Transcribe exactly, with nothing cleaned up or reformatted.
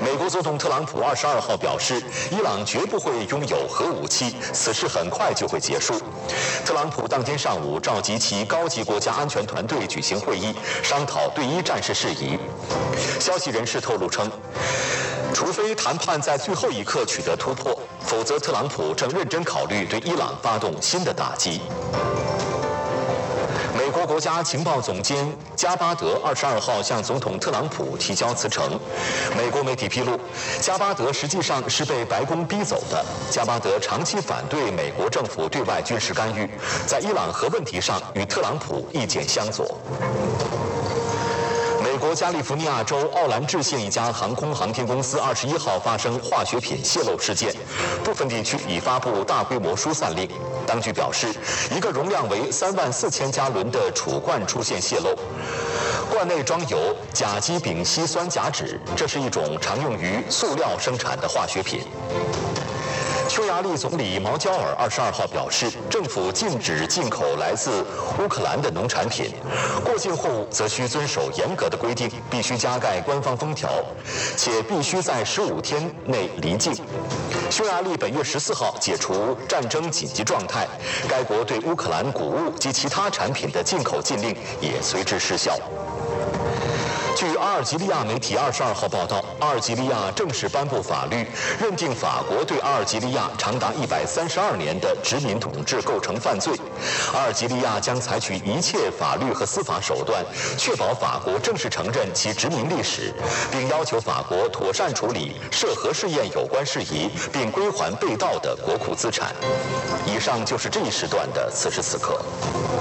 美国总统特朗普二十二号表示，伊朗绝不会拥有核武器，此事很快就会结束。特朗普当天上午召集其高级国家安全团队举行会议，商讨对伊战事事宜。消息人士透露称，除非谈判在最后一刻取得突破，否则特朗普正认真考虑对伊朗发动新的打击。美国国家情报总监加巴德二十二号向总统特朗普提交辞呈。美国媒体披露，加巴德实际上是被白宫逼走的。加巴德长期反对美国政府对外军事干预，在伊朗核问题上与特朗普意见相左。美国加利福尼亚州奥兰治县一家航空航天公司二十一号发生化学品泄漏事件，部分地区已发布大规模疏散令。当局表示，一个容量为三万四千加仑的储罐出现泄漏，罐内装有甲基丙烯酸甲酯，这是一种常用于塑料生产的化学品。匈牙利总理毛焦尔二十二号表示，政府禁止进口来自乌克兰的农产品，过境货物则需遵守严格的规定，必须加盖官方封条，且必须在十五天内离境。匈牙利本月十四号解除战争紧急状态，该国对乌克兰谷物及其他产品的进口禁令也随之失效。据阿尔及利亚媒体二十二号报道，阿尔及利亚正式颁布法律，认定法国对阿尔及利亚长达一百三十二年的殖民统治构成犯罪。阿尔及利亚将采取一切法律和司法手段，确保法国正式承认其殖民历史，并要求法国妥善处理涉核试验有关事宜，并归还被盗的国库资产。以上就是这一时段的此时此刻。